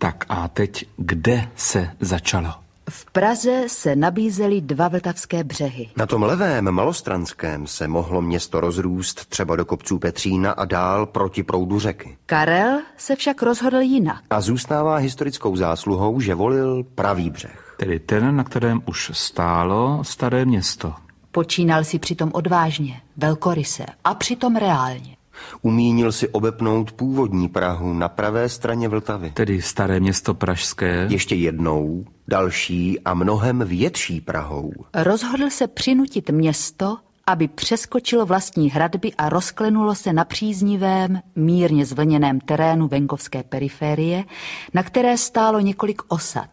Tak a teď kde se začalo? V Praze se nabízely 2 vltavské břehy. Na tom levém, malostranském, se mohlo město rozrůst třeba do kopců Petřína a dál proti proudu řeky. Karel se však rozhodl jinak. A zůstává historickou zásluhou, že volil pravý břeh. Tedy ten, na kterém už stálo staré město. Počínal si přitom odvážně, velkoryse a přitom reálně. Umínil si obepnout původní Prahu na pravé straně Vltavy. Tedy staré město pražské. Ještě jednou, další a mnohem větší Prahou. Rozhodl se přinutit město, aby přeskočilo vlastní hradby a rozklenulo se na příznivém, mírně zvlněném terénu venkovské periférie, na které stálo několik osad.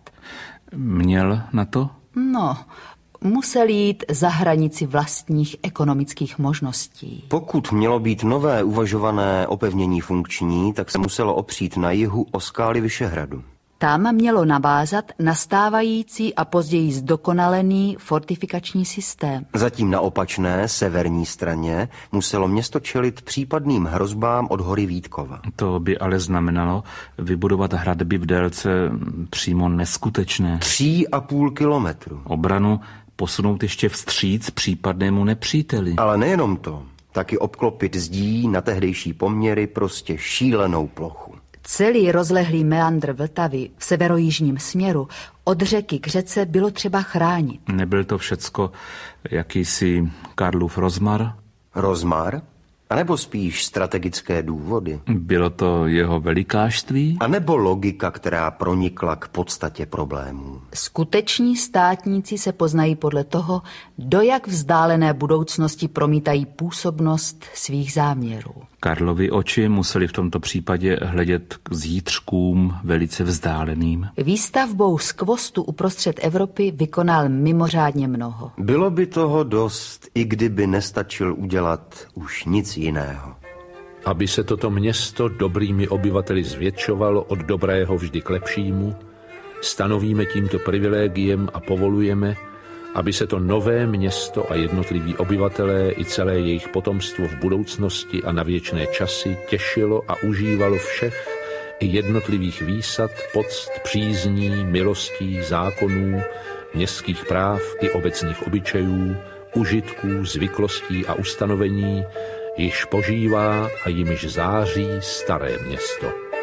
Měl na to? No, musel jít za hranici vlastních ekonomických možností. Pokud mělo být nové uvažované opevnění funkční, tak se muselo opřít na jihu o skály Vyšehradu. Tam mělo navázat na stávající a později zdokonalený fortifikační systém. Zatím na opačné, severní straně muselo město čelit případným hrozbám od hory Vítkova. To by ale znamenalo vybudovat hradby v délce přímo neskutečné. 3,5 kilometru. Obranu posunout ještě vstříc případnému nepříteli. Ale nejenom to, taky obklopit zdí na tehdejší poměry prostě šílenou plochu. Celý rozlehlý meandr Vltavy v severojižním směru od řeky k řece bylo třeba chránit. Nebyl to všecko jakýsi Karlův rozmar? Rozmar? A nebo spíš strategické důvody? Bylo to jeho velikářství? A nebo logika, která pronikla k podstatě problémů? Skuteční státníci se poznají podle toho, do jak vzdálené budoucnosti promítají působnost svých záměrů. Karlovy oči museli v tomto případě hledět k zítřkům velice vzdáleným. Výstavbou skvostu uprostřed Evropy vykonal mimořádně mnoho. Bylo by toho dost, i kdyby nestačil udělat už nic jiného. Aby se toto město dobrými obyvateli zvětšovalo od dobrého vždy k lepšímu, stanovíme tímto privilegiem a povolujeme, aby se to nové město a jednotliví obyvatelé i celé jejich potomstvo v budoucnosti a na věčné časy těšilo a užívalo všech i jednotlivých výsad, poct, přízní, milostí, zákonů, městských práv i obecných obyčejů, užitků, zvyklostí a ustanovení, již požívá a jimiž září staré město.